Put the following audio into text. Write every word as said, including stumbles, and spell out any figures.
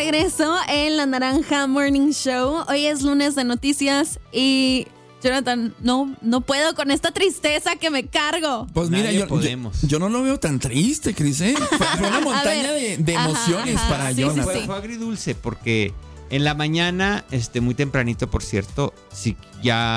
regreso en La Naranja Morning Show. Hoy es lunes de noticias y Jonathan, no, no puedo con esta tristeza que me cargo. Pues mira, yo, yo, yo no lo veo tan triste, Cris, ¿eh? Fue, fue una montaña de, de emociones ajá, ajá, para sí, Jonathan. Sí, sí. Fue agridulce porque en la mañana, este, muy tempranito, por cierto, sí, ya